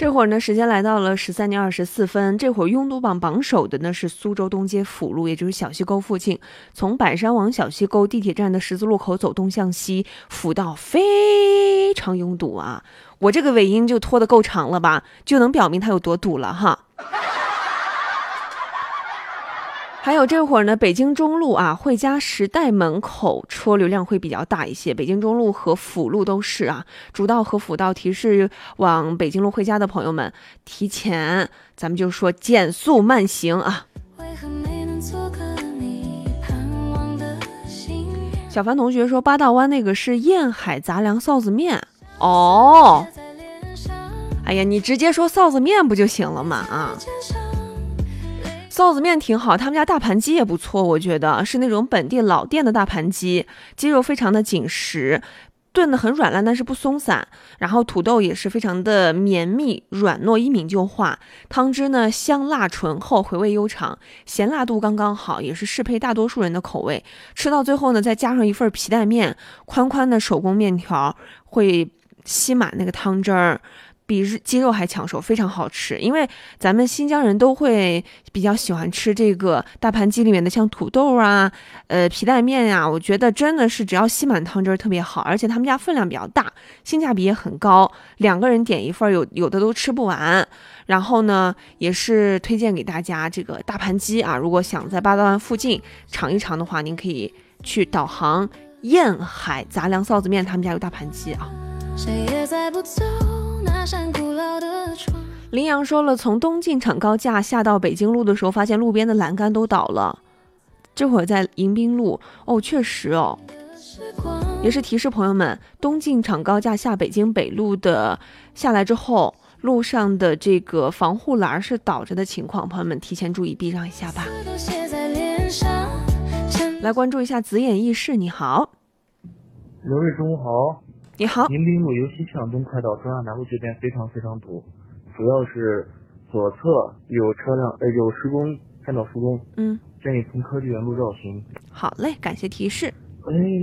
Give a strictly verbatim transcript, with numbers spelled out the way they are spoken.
这会儿呢，时间来到了十三点二十四分。这会儿拥堵榜榜首的呢是苏州东街辅路，也就是小西沟附近。从百山往小西沟地铁站的十字路口走东向西，辅道非常拥堵啊！我这个尾音就拖得够长了吧，就能表明它有多堵了哈。还有这会儿呢，北京中路啊，汇佳时代门口车流量会比较大一些。北京中路和辅路都是啊，主道和辅道提示往北京路汇佳的朋友们，提前咱们就说减速慢行啊。小凡同学说，八道湾那个是燕海杂粮臊子面哦。哎呀，你直接说臊子面不就行了嘛啊。臊子面挺好，他们家大盘鸡也不错，我觉得是那种本地老店的大盘鸡，鸡肉非常的紧实，炖得很软烂，但是不松散，然后土豆也是非常的绵密软糯，一抿就化，汤汁呢香辣醇厚，回味悠长，咸辣度刚刚好，也是适配大多数人的口味。吃到最后呢，再加上一份皮带面，宽宽的手工面条会吸满那个汤汁儿，比鸡肉还抢手，非常好吃。因为咱们新疆人都会比较喜欢吃这个大盘鸡里面的像土豆啊、呃皮带面呀、啊，我觉得真的是只要吸满汤汁特别好，而且他们家分量比较大，性价比也很高，两个人点一份，有有的都吃不完。然后呢，也是推荐给大家这个大盘鸡啊，如果想在八道湾附近尝一尝的话，您可以去导航燕海杂粮臊子面，他们家有大盘鸡啊。谁也载不走那扇古老的窗。林阳说了，从东进场高架下到北京路的时候，发现路边的栏杆都倒了。这会儿在迎宾路哦，确实哦，也是提示朋友们，东进场高架下北京北路的下来之后，路上的这个防护栏是倒着的情况，朋友们提前注意避让一下吧。来关注一下紫眼易事，你好， 刘瑞，中午好。 你好。 迎宾路由西向东快到中央南路这边非常非常堵，主要是左侧有车辆呃有施工，看到施工， 嗯， 建议从科技园路绕行。 好嘞，感谢提示。 哎。